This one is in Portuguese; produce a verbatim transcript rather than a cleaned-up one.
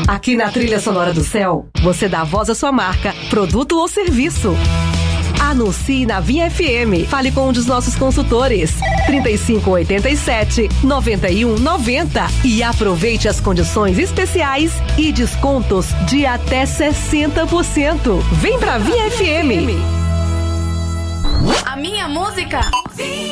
Aqui na Trilha Sonora do Céu, você dá voz à sua marca, produto ou serviço. Anuncie na Vinha F M. Fale com um dos nossos consultores. trinta e cinco, oitenta e sete, noventa e um, noventa. E aproveite as condições especiais e descontos de até sessenta por cento. Vem pra Vinha F M. A minha música.